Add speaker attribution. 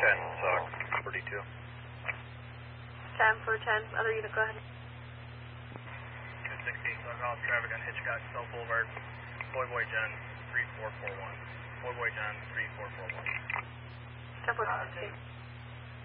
Speaker 1: 42.
Speaker 2: 10 for 10. Other unit, go ahead.
Speaker 3: 260, southbound traffic on Hitchcock, South Boulevard. Boy John 3441. Boy John 3441.
Speaker 2: 10 for 16.